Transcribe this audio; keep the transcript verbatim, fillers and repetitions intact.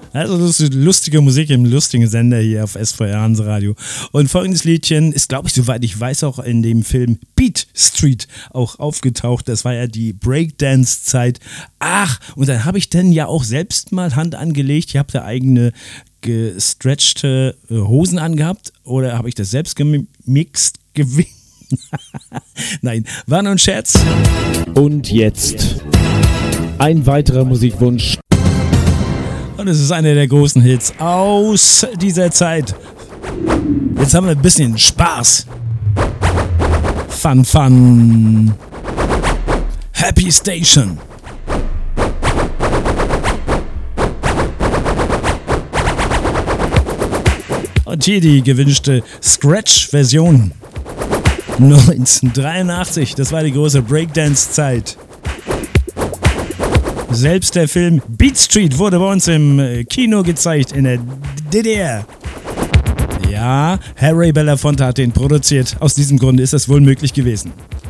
Also das ist lustige Musik im lustigen Sender hier auf S V R Hanseradio. Und folgendes Liedchen ist, glaube ich, soweit ich weiß, auch in dem Film Beat Street auch aufgetaucht. Das war ja die Breakdance-Zeit. Ach, und dann habe ich dann ja auch selbst mal Hand angelegt. Ich habe da eigene gestretchte Hosen angehabt. Oder habe ich das selbst gemixt? Gew- Nein, war nur ein Scherz. Und jetzt ein weiterer Musikwunsch. Und es ist einer der großen Hits aus dieser Zeit. Jetzt haben wir ein bisschen Spaß. Fun, fun. Happy Station. Und hier die gewünschte Scratch-Version. neunzehnhundertdreiundachtzig, das war die große Breakdance-Zeit. Selbst der Film Beat Street wurde bei uns im Kino gezeigt in der D D R. Ja, Harry Belafonte hat den produziert. Aus diesem Grunde ist das wohl möglich gewesen.